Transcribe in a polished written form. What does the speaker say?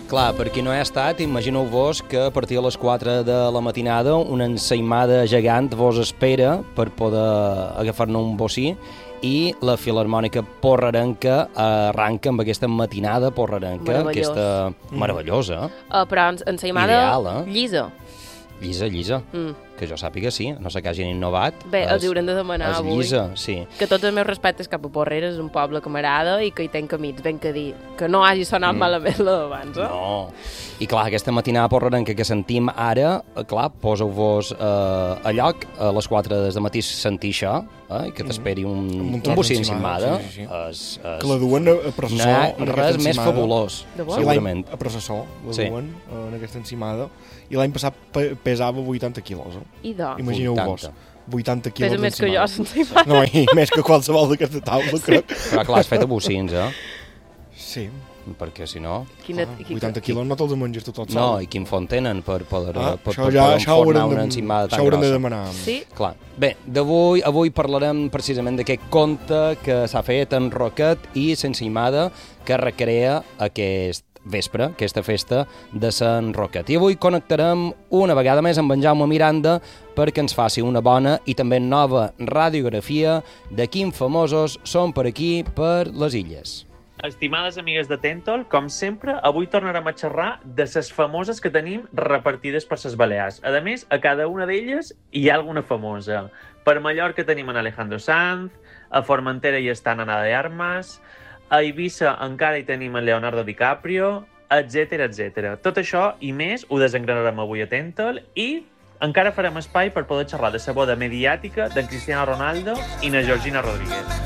Clar, per qui no hi ha estat, imagineu-vos que a partir de les 4 de la matinada una ensaïmada gegant vos espera per poder agafar-ne un bocí i la Filharmònica Porrerenca arranca amb aquesta matinada porrerenca, aquesta meravellosa. Però ensaïmada ideal, llisa. Llisa, que jo sàpiga sí, no sé que hagin innovat. Bé, els haurem de demanar avui. És llisa, sí. Que tots els meus respectes cap a Porreres, és un poble que m'agrada i que hi tenc camins, ben que dir, que no hagi sonat malament la d'abans, No, i clar, aquesta matinada porrerenca que sentim ara, clar, poseu-vos a lloc, a les 4 del matí sentir això, i que t'esperi un bocí encimada. Que la duen a processó. No hi ha res més fabulós, segurament. A processó la duen en aquesta encimada, i l'any passat pesava 80 quilos. Imagineu-vos. 80 quilos d'encimada. Pesa més que jo, sense No, i més que qualsevol d'aquesta taula, crec. Però clar, has fet a bocins, Sí. Perquè si no... 80 quilos no te'ls menges tot el sol. No, i quin font tenen per poder això enfornar una encimada tan grossa. Això haurem de demanar. Sí? Clar. Bé, avui parlarem precisament d'aquest conte que s'ha fet en Roquet i s'encimada que recrea aquest vespre, aquesta festa de Sant Roquet. I avui connectarem una vegada més amb en Jaume Miranda perquè ens faci una bona i també nova radiografia de quins famosos són per aquí, per les illes. Estimades amigues de Tentol, com sempre, avui tornarem a xerrar de les famoses que tenim repartides per les Balears. A més, a cada una d'elles hi ha alguna famosa. Per Mallorca tenim en Alejandro Sanz, a Formentera hi està Ana de Armas, a Eivissa encara hi tenim en Leonardo DiCaprio, etc etc. Tot això i més ho desengranarem avui a Tentol i encara farem espai per poder xerrar de la boda mediàtica de Cristiano Ronaldo i na Georgina Rodríguez.